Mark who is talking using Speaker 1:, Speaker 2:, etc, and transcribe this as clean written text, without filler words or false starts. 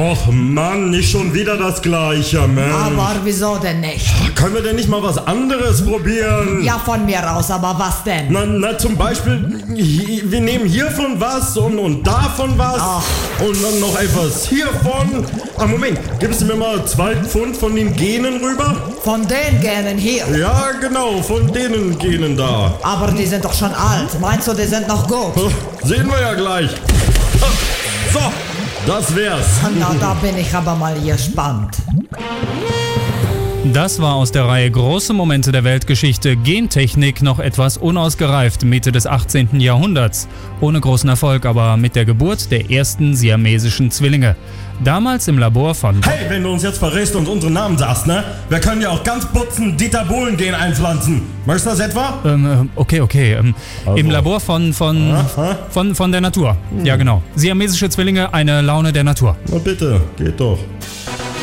Speaker 1: Och Mann, nicht schon wieder das Gleiche, Mensch.
Speaker 2: Aber wieso denn nicht?
Speaker 1: Können wir denn nicht mal was anderes probieren?
Speaker 2: Ja, von mir aus, aber was denn?
Speaker 1: Na zum Beispiel, wir nehmen hiervon was und davon was.
Speaker 2: Ach.
Speaker 1: Und dann noch etwas hiervon. Moment, gibst du mir mal 2 Pfund von den Genen rüber?
Speaker 2: Von den Genen hier.
Speaker 1: Ja, genau, von denen Genen da.
Speaker 2: Aber die sind doch schon alt. Meinst du, die sind noch gut?
Speaker 1: Sehen wir ja gleich. So, das wär's.
Speaker 2: Na, da bin ich aber mal gespannt.
Speaker 3: Das war aus der Reihe Große Momente der Weltgeschichte Gentechnik noch etwas unausgereift Mitte des 18. Jahrhunderts. Ohne großen Erfolg, aber mit der Geburt der ersten siamesischen Zwillinge. Damals im Labor von...
Speaker 1: Hey, wenn du uns jetzt verrätst und unseren Namen sagst, ne? Wir können ja auch ganz putzen Dieter Bohlen-Gen einpflanzen. Möchtest du das etwa?
Speaker 3: Okay.
Speaker 1: Also.
Speaker 3: Im Labor von der Natur. Ja, genau. Siamesische Zwillinge, eine Laune der Natur.
Speaker 1: Na bitte, geht doch.